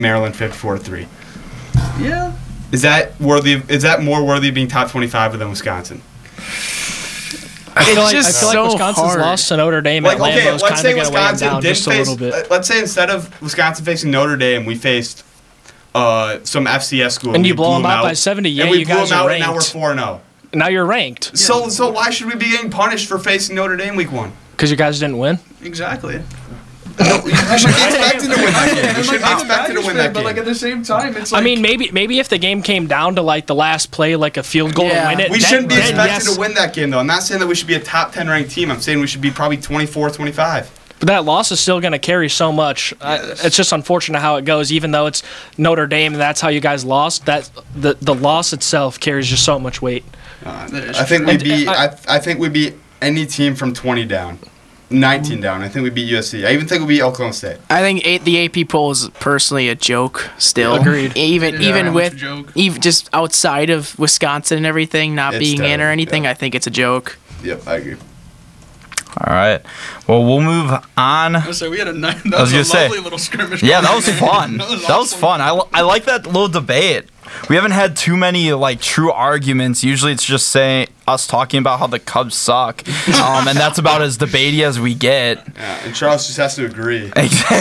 Maryland 54-3. Yeah. Is that worthy? Is that more worthy of being top 25 than Wisconsin? I feel like so Wisconsin's hard. lost to Notre Dame. Like, At Lambeau okay, is let's kind say of going to weigh them Wisconsin down didn't just a face. little bit. Let's say instead of Wisconsin facing Notre Dame, we faced some FCS school. And you we blow blew them out by 70. Yeah, and we you blew guys them out, are and now we're ranked. 4-0. Now you're ranked. So why should we be getting punished for facing Notre Dame week 1? Because you guys didn't win? Exactly. No, you should be expected to win that game. You should be expected to win that But game. at the same time, it's like... I mean, maybe if the game came down to the last play, a field goal to win it. We shouldn't be expected yes. to win that game, though. I'm not saying that we should be a top 10 ranked team. I'm saying we should be probably 24, 25. But that loss is still going to carry so much. Yes. It's just unfortunate how it goes. Even though it's Notre Dame and that's how you guys lost, that the loss itself carries just so much weight. I think we beat any team from 20 down, 19 down. I think we beat USC. I even think we beat Oklahoma State. I think the AP poll is personally a joke still. Agreed. Even with joke. even just outside of Wisconsin and everything not It's being in or terrible, anything, yeah. I think it's a joke. Yep, I agree. All right. Well, we'll move on. So we had a nice, I was gonna say, lovely little skirmish. Yeah, that going was on. fun. That was That was awesome. fun. I like that little debate. We haven't had too many true arguments. Usually it's just us talking about how the Cubs suck, and that's about as debatey as we get. Yeah, and Charles just has to agree.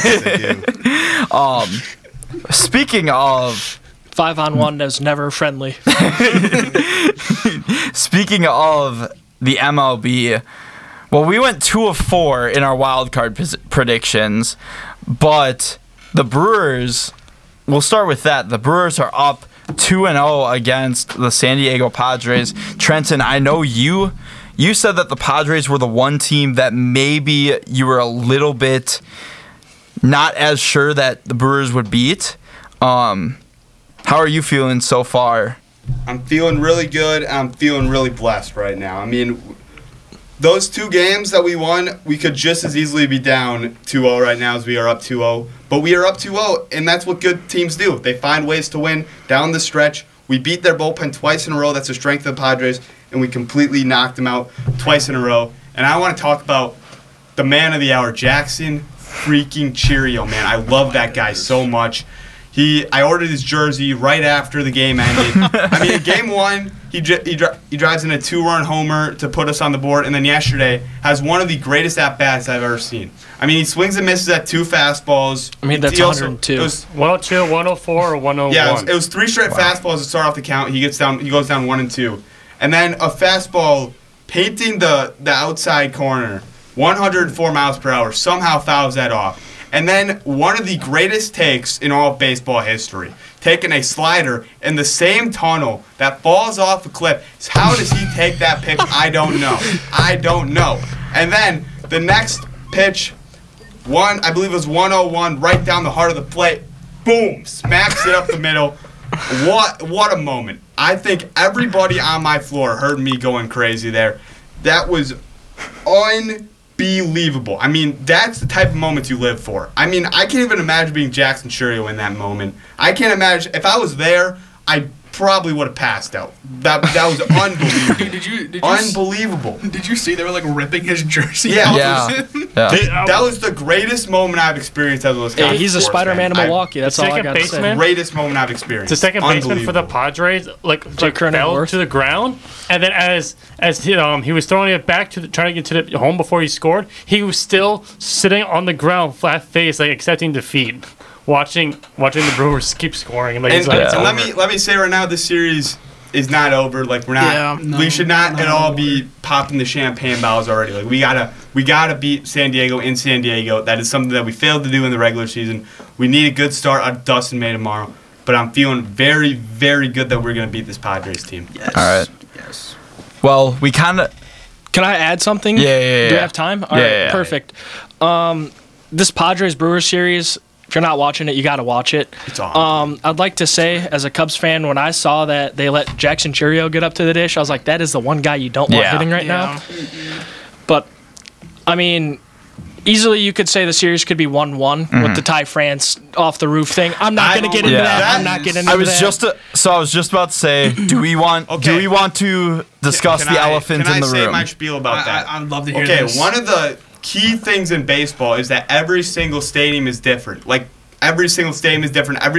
Speaking of 5-on-1 is never friendly. Speaking of the MLB, well, we went 2 of 4 in our wild card predictions, but the Brewers. We'll start with that. The Brewers are up 2-0 against the San Diego Padres. Trenton, I know you said that the Padres were the one team that maybe you were a little bit not as sure that the Brewers would beat. How are you feeling so far? I'm feeling really good. I'm feeling really blessed right now. I mean, those 2 games that we won, we could just as easily be down 2-0 right now as we are up 2-0. But we are up 2-0, and that's what good teams do. They find ways to win down the stretch. We beat their bullpen twice in a row. That's the strength of the Padres, and we completely knocked them out twice in a row. And I want to talk about the man of the hour, Jackson freaking Chourio, man. I love that guy so much. I ordered his jersey right after the game ended. I mean, in game 1, he drives in a 2-run homer to put us on the board, and then yesterday has one of the greatest at-bats I've ever seen. I mean, he swings and misses at 2 fastballs. I mean, that's He also- 102. it was- 102, 104, or 101? Yeah, it was 3 straight fastballs to start off the count. He goes down 1 and 2. And then a fastball painting the outside corner, 104 miles per hour, somehow fouls that off. And then one of the greatest takes in all of baseball history, taking a slider in the same tunnel that falls off a cliff. How does he take that pitch? I don't know. And then the next pitch, I believe it was 101, right down the heart of the plate. Boom, smacks it up the middle. What a moment. I think everybody on my floor heard me going crazy there. That was unbelievable. I mean, that's the type of moments you live for. I mean, I can't even imagine being Jackson Chourio in that moment. I can't imagine. If I was there, I probably would have passed out. That was unbelievable. Unbelievable. Did you see they were ripping his jersey Yeah. off Yeah. of him? Yeah. That was the greatest moment I've experienced as a Wisconsin Yeah, he's a sports Spider-Man fan. in Milwaukee. That's all I second got to baseman? say. Greatest moment I've experienced. The second baseman for the Unbelievable. Padres Kernan fell Worth. to the ground, and then as he was throwing it back trying to get to the home before he scored, he was still sitting on the ground, flat faced, accepting defeat, watching the Brewers keep scoring. And, And, it's and over. let me say right now, this series is not over. We're not. Yeah. We should not No, at all be popping the champagne bottles already. We gotta beat San Diego in San Diego. That is something that we failed to do in the regular season. We need a good start on Dustin May tomorrow. But I'm feeling very, very good that we're gonna beat this Padres team. Yes. All right. Yes. Well, we kind of. Can I add something? Yeah. Do we have time? All Yeah, right, yeah. perfect. This Padres-Brewers series, if you're not watching it, you got to watch it. It's awesome. I'd like to say, as a Cubs fan, when I saw that they let Jackson Chourio get up to the dish, I was like, that is the one guy you don't want Yeah. hitting right now. But, I mean, easily you could say the series could be 1-1 with the Ty France off the roof thing. I'm not going to get into Yeah. that. I'm not getting into I was that. I was just about to say, do we want to discuss Can the I- elephant in the Can I say room? my spiel about that? I'd love to hear Okay, this. one of the key things in baseball is that every single stadium is different. Every single stadium is different. Every